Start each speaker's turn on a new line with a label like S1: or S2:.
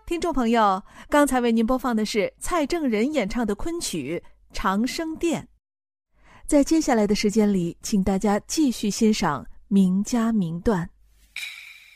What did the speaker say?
S1: 听众朋友，刚才为您播放的是蔡正仁演唱的昆曲《长生殿》。在接下来的时间里，请大家继续欣赏名家名段。